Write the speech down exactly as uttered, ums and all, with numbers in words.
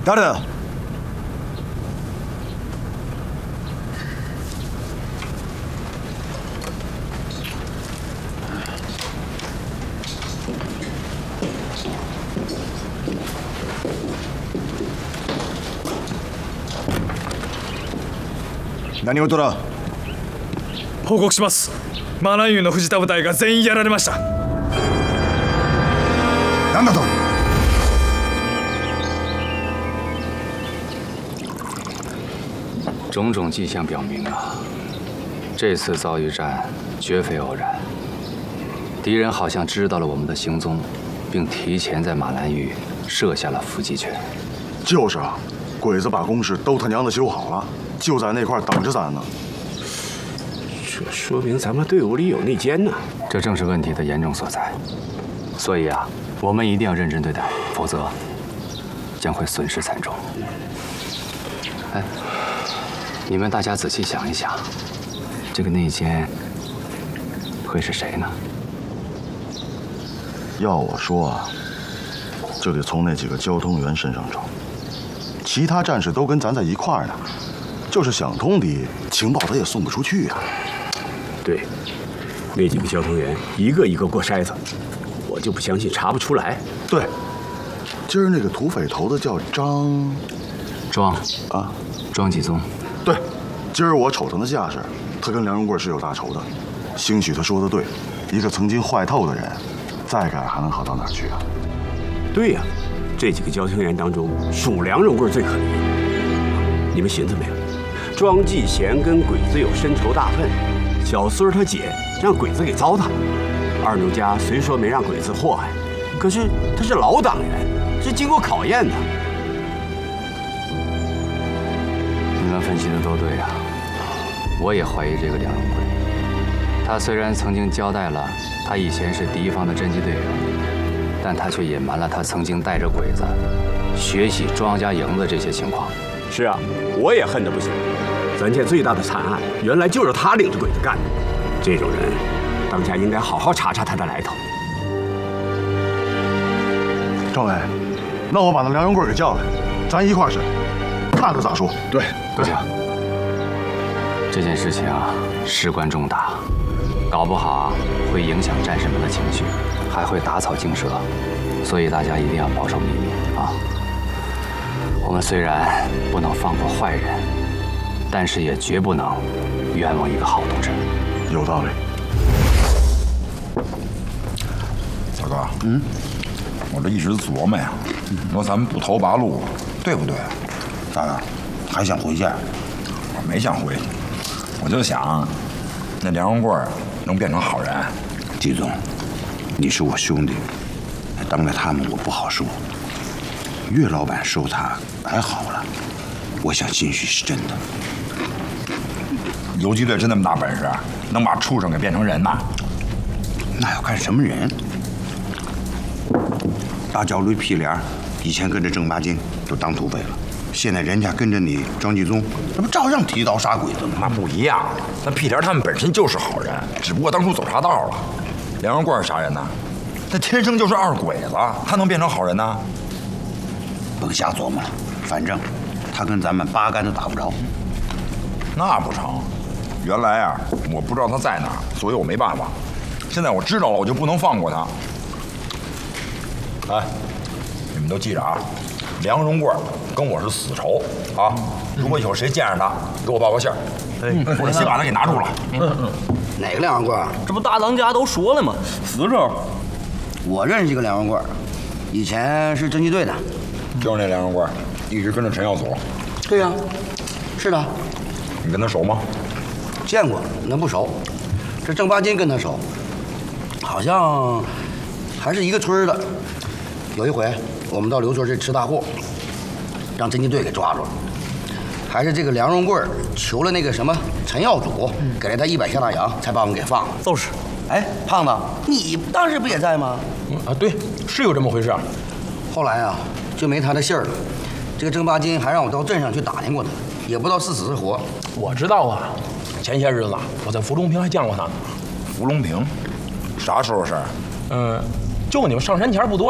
誰だよ？何事だ？ 報告します。マーランユーの藤田部隊が全員やられました。 何だと？ 种种迹象表明啊，这次遭遇战绝非偶然。敌人好像知道了我们的行踪，并提前在马兰峪设下了伏击圈。 就是啊，鬼子把工事都他娘的修好了，就在那块等着咱呢。 这说明咱们队伍里有内奸呢。 这正是问题的严重所在。所以啊，我们一定要认真对待，否则将会损失惨重。哎，你们大家仔细想一想，这个内奸会是谁呢？ 要我说啊，就得从那几个交通员身上找。其他战士都跟咱在一块儿呢，就是想通敌，情报他也送不出去呀。 对，那几个交通员一个一个过筛子，我就不相信查不出来。 对，今儿那个土匪头子叫张庄啊， 庄继宗。 对，今儿我瞅他那架势，他跟梁荣贵是有大仇的。兴许他说的对，一个曾经坏透的人，再改还能好到哪儿去啊？ 对呀、啊，这几个交通员当中，属梁荣贵最可怜。你们寻思没有？庄继贤跟鬼子有深仇大恨，小孙儿他姐让鬼子给糟蹋了。二奴家虽说没让鬼子祸害，可是他是老党员，是经过考验的。 你们分析的都对啊，我也怀疑这个梁荣贵。他虽然曾经交代了他以前是敌方的侦缉队员，但他却隐瞒了他曾经带着鬼子学习庄家营的这些情况。 是啊，我也恨得不行。咱县最大的惨案，原来就是他领着鬼子干的。这种人，当家应该好好查查他的来头。 赵伟，那我把那梁荣贵给叫来，咱一块儿审，看他咋说。 对， 不行，这件事情啊事关重大，搞不好啊会影响战士们的情绪，还会打草惊蛇，所以大家一定要保守秘密啊。我们虽然不能放过坏人，但是也绝不能冤枉一个好同志。 有道理。 小哥，嗯，我这一直琢磨呀，说咱们不投八路了，对不对？ 咋的？还想回去？ 我没想回去，我就想，那梁荣贵能变成好人。 季总，你是我兄弟，当着他们我不好说。岳老板收他还好了，我想兴许是真的。 游击队真那么大本事，能把畜生给变成人呐？ 那要看什么人。大焦驴屁帘以前跟着郑八斤就当土匪了，现在人家跟着你庄继宗，那不照样提刀杀鬼子吗？ 那不一样，那屁帘他们本身就是好人，只不过当初走岔道了。梁荣贵是啥人呢？他天生就是二鬼子，他能变成好人呢？ 甭瞎琢磨了，反正他跟咱们八竿子打不着。 那不成，原来啊，我不知道他在哪儿，所以我没办法。现在我知道了，我就不能放过他。哎，你们都记着啊，梁荣贵跟我是死仇啊！如果以后谁见着他，给我报个信儿，哎，我得先把他给拿住了。 嗯嗯，哪个梁荣贵？ 这不大当家都说了吗？死仇。 我认识一个梁荣贵，以前是侦缉队的。 就是那梁荣贵，一直跟着陈耀祖。 对呀，是的。 你跟他熟吗？ 见过，那不熟。这郑八斤跟他熟，好像还是一个村的。有一回我们到刘村这吃大货，让侦缉队给抓住了。还是这个梁荣贵求了那个什么陈耀祖，给了他一百下大洋，才把我们给放了。 就是。 哎，胖子，你当时不也在吗？ 嗯啊，对，是有这么回事。 后来啊，就没他的信儿了。这个郑八斤还让我到镇上去打听过他，也不知道是死是活。 我知道啊，前些日子我在芙蓉坪还见过他呢。 芙蓉坪，啥时候事儿？ 嗯，就你们上山前不多。